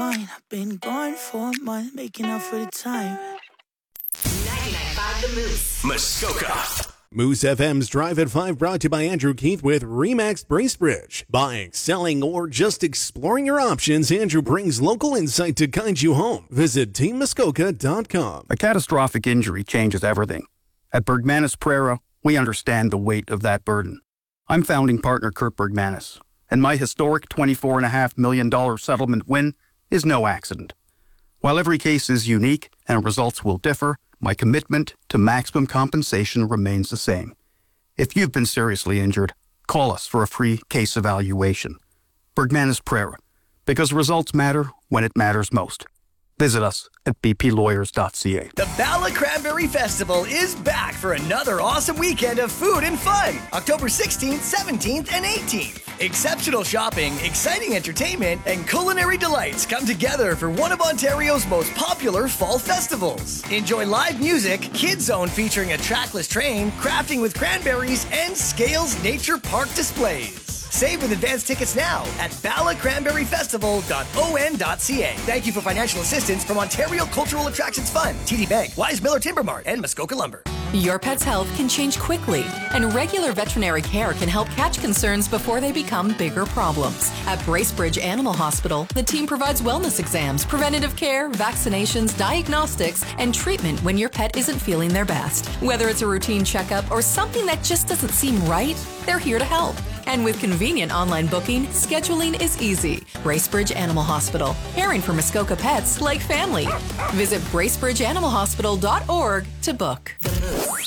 mine. I've been gone for a month, making up for the time. 99.5 The Moose. Muskoka. Moose FM's Drive at 5 brought to you by Andrew Keith with RE/MAX Bracebridge. Buying, selling, or just exploring your options, Andrew brings local insight to guide you home. Visit teammuskoka.com. A catastrophic injury changes everything. At Bergmanis Prera, we understand the weight of that burden. I'm founding partner Kurt Bergmanis, and my historic $24.5 million settlement win is no accident. While every case is unique and results will differ, my commitment to maximum compensation remains the same. If you've been seriously injured, call us for a free case evaluation. Bergmanis Prera, because results matter when it matters most. Visit us at bplawyers.ca. The Bala Cranberry Festival is back for another awesome weekend of food and fun. October 16th, 17th, and 18th. Exceptional shopping, exciting entertainment, and culinary delights come together for one of Ontario's most popular fall festivals. Enjoy live music, Kids Zone featuring a trackless train, crafting with cranberries, and Scales Nature Park displays. Save with advance tickets now at balacranberryfestival.on.ca. Thank you for financial assistance from Ontario Cultural Attractions Fund, TD Bank, Wise Miller Timber Mart, and Muskoka Lumber. Your pet's health can change quickly, and regular veterinary care can help catch concerns before they become bigger problems. At Bracebridge Animal Hospital, the team provides wellness exams, preventative care, vaccinations, diagnostics, and treatment when your pet isn't feeling their best. Whether it's a routine checkup or something that just doesn't seem right, they're here to help. And with convenient online booking, scheduling is easy. Bracebridge Animal Hospital, caring for Muskoka pets like family. Visit bracebridgeanimalhospital.org to book. The Moose.